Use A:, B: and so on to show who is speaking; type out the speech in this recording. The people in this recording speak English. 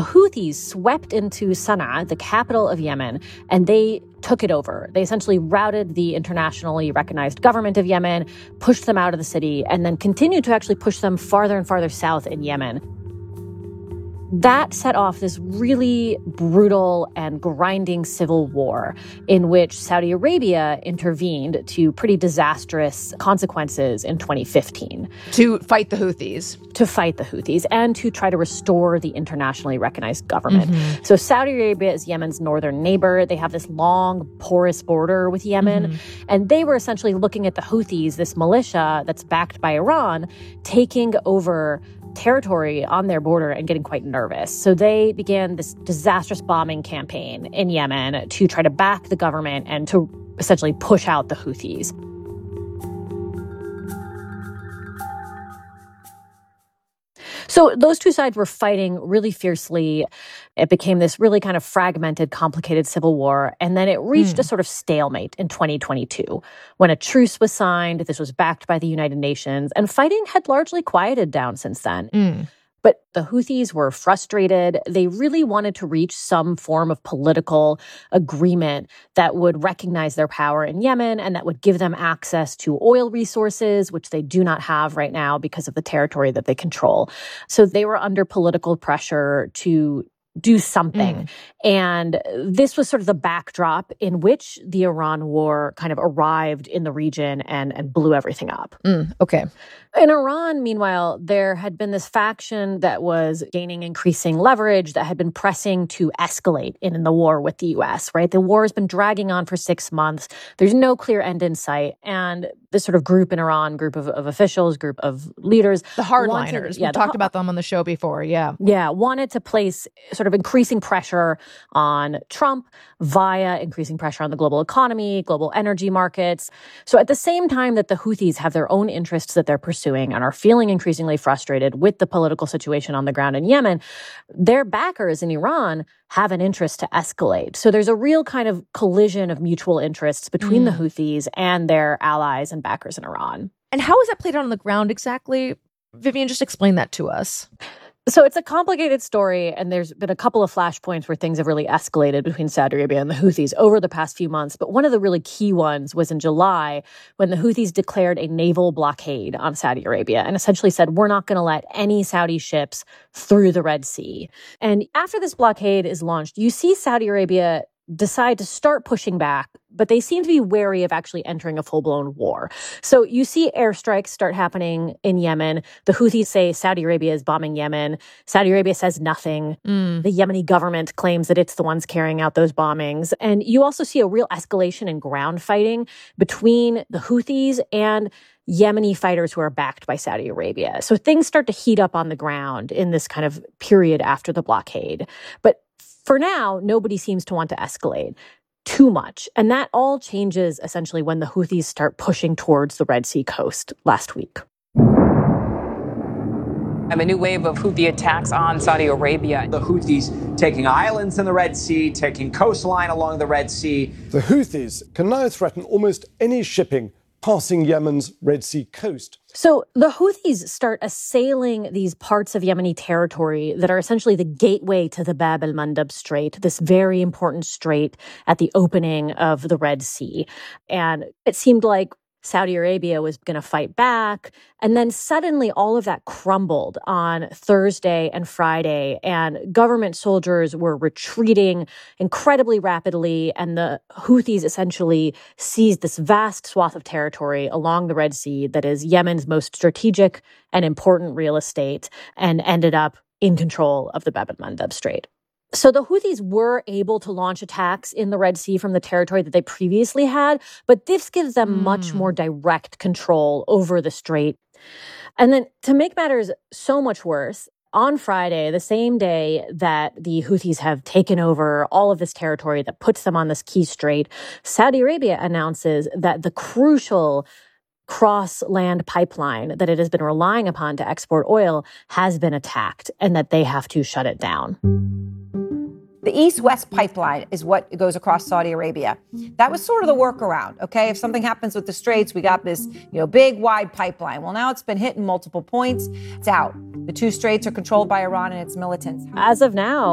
A: Houthis swept into Sana'a, the capital of Yemen, and they took it over. They essentially routed the internationally recognized government of Yemen, pushed them out of the city, and then continued to actually push them farther and farther south in Yemen. That set off this really brutal and grinding civil war in which Saudi Arabia intervened to pretty disastrous consequences in 2015.
B: To fight the Houthis.
A: To fight the Houthis and to try to restore the internationally recognized government. Mm-hmm. So Saudi Arabia is Yemen's northern neighbor. They have this long, porous border with Yemen. Mm-hmm. And they were essentially looking at the Houthis, this militia that's backed by Iran, taking over territory on their border and getting quite nervous. So they began this disastrous bombing campaign in Yemen to try to back the government and to essentially push out the Houthis. So those two sides were fighting really fiercely. It became this really kind of fragmented, complicated civil war. And then it reached a sort of stalemate in 2022 when a truce was signed. This was backed by the United Nations. And fighting had largely quieted down since then. But the Houthis were frustrated. They really wanted to reach some form of political agreement that would recognize their power in Yemen and that would give them access to oil resources, which they do not have right now because of the territory that they control. So they were under political pressure to do something. And this was sort of the backdrop in which the Iran war kind of arrived in the region and blew everything up.
B: Okay.
A: In Iran, meanwhile, there had been this faction that was gaining increasing leverage, that had been pressing to escalate in the war with the U.S., right? The war has been dragging on for 6 months. There's no clear end in sight. And this sort of group in Iran, group of officials, group of leaders.
B: The hardliners. We talked about them on the show before, Yeah,
A: wanted to place sort of increasing pressure on Trump via increasing pressure on the global economy, global energy markets. So at the same time that the Houthis have their own interests that they're pursuing and are feeling increasingly frustrated with the political situation on the ground in Yemen, their backers in Iran have an interest to escalate. So there's a real kind of collision of mutual interests between the Houthis and their allies and backers in Iran.
B: And how is that played out on the ground exactly? Vivian, just explain that to us.
A: So it's a complicated story, and there's been a couple of flashpoints where things have really escalated between Saudi Arabia and the Houthis over the past few months. But one of the really key ones was in July when the Houthis declared a naval blockade on Saudi Arabia and essentially said, we're not going to let any Saudi ships through the Red Sea. And after this blockade is launched, you see Saudi Arabia decide to start pushing back, but they seem to be wary of actually entering a full-blown war. So you see airstrikes start happening in Yemen. The Houthis say Saudi Arabia is bombing Yemen. Saudi Arabia says nothing. The Yemeni government claims that it's the ones carrying out those bombings. And you also see a real escalation in ground fighting between the Houthis and Yemeni fighters who are backed by Saudi Arabia. So things start to heat up on the ground in this kind of period after the blockade. But for now, nobody seems to want to escalate too much. And that all changes essentially when the Houthis start pushing towards the Red Sea coast last week.
C: A new wave of Houthi attacks on Saudi Arabia.
D: The Houthis taking islands in the Red Sea, taking coastline along the Red Sea.
E: The Houthis can now threaten almost any shipping passing Yemen's Red Sea coast.
A: So the Houthis start assailing these parts of Yemeni territory that are essentially the gateway to the Bab el-Mandab Strait, this very important strait at the opening of the Red Sea. And it seemed like Saudi Arabia was going to fight back. And then suddenly all of that crumbled on Thursday and Friday, and government soldiers were retreating incredibly rapidly. And the Houthis essentially seized this vast swath of territory along the Red Sea that is Yemen's most strategic and important real estate, and ended up in control of the Bab el-Mandab Strait. So the Houthis were able to launch attacks in the Red Sea from the territory that they previously had, but this gives them much more direct control over the strait. And then to make matters so much worse, on Friday, the same day that the Houthis have taken over all of this territory that puts them on this key strait, Saudi Arabia announces that the crucial cross-land pipeline that it has been relying upon to export oil has been attacked and that they have to shut it down.
F: The East-West pipeline is what goes across Saudi Arabia. That was sort of the workaround, okay? If something happens with the Straits, we got this, big, wide pipeline. Well, now it's been hit in multiple points. It's out. The two straits are controlled by Iran and its militants.
A: As of now,